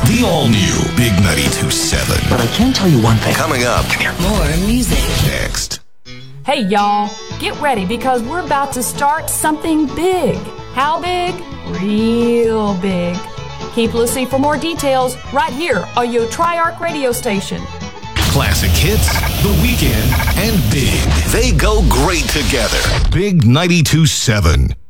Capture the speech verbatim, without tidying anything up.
The all-new Big ninety-two point seven. But I can tell you one thing. Coming up. More music. Next. Hey, y'all, get ready because we're about to start something big. How big? Real big. Keep listening for more details right here on your Triarch radio station. Classic hits, The Weeknd, and Big. They go great together. Big ninety-two point seven.